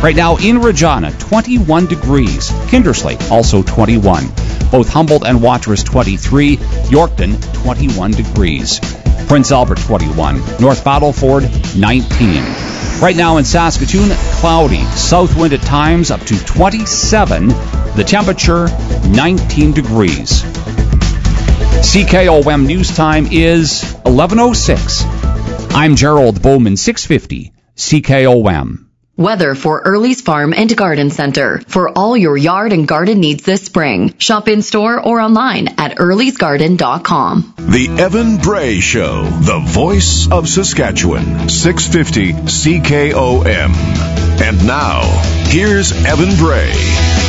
Right now in Regina, 21 degrees. Kindersley, also 21. Both Humboldt and Watrous, 23. Yorkton, 21 degrees. Prince Albert, 21. North Battleford, 19. Right now in Saskatoon, cloudy. South wind at times up to 27. The temperature, 19 degrees. CKOM News Time is 11:06. I'm Gerald Bowman, 650 CKOM. Weather for Early's Farm and Garden Center. For all your yard and garden needs this spring. Shop in store or online at earlysgarden.com. The Evan Bray Show, the voice of Saskatchewan, 650 CKOM. And now, here's Evan Bray.